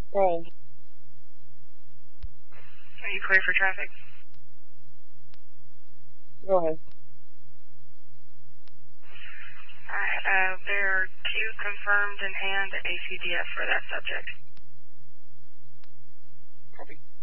Roll. Are you clear for traffic? Go ahead. Alright, there are 2 confirmed in hand at ACDF for that subject. Copy.